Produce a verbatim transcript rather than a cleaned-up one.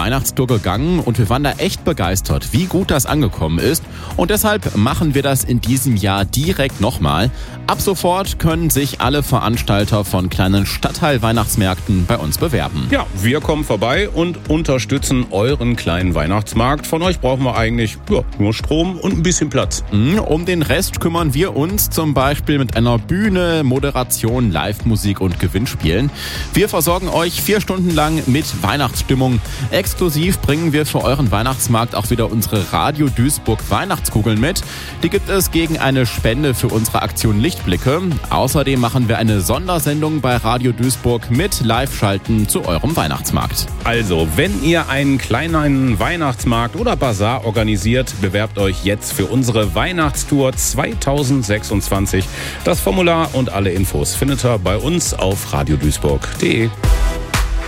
Weihnachtstour gegangen und wir waren da echt begeistert, wie gut das angekommen ist. Und deshalb machen wir das in diesem Jahr direkt nochmal. Ab sofort können sich alle Veranstalter von kleinen Stadtteil-Weihnachtsmärkten bei uns bewerben. Ja, wir kommen vorbei und unterstützen euren kleinen Weihnachtsmarkt. Von euch brauchen wir eigentlich ja, nur Strom und ein bisschen Platz. Um den Rest kümmern wir uns zum Beispiel mit einer Bühne, Moderation, Live-Musik und Gewinnspielen. Wir versorgen euch vier Stunden lang mit Weihnachtsstimmung. Exklusiv bringen wir für euren Weihnachtsmarkt auch wieder unsere Radio Duisburg Weihnachtskugeln mit. Die gibt es gegen eine Spende für unsere Aktion Lichtblicke. Außerdem machen wir eine Sondersendung bei Radio Duisburg mit Live-Schalten zu eurem Weihnachtsmarkt. Also, wenn ihr einen kleinen Weihnachtsmarkt oder Bazar organisiert, bewerbt euch jetzt für unsere Weihnachtstour zweitausendsechsundzwanzig. Das Formular und alle Infos findet ihr bei uns auf radio duisburg punkt de.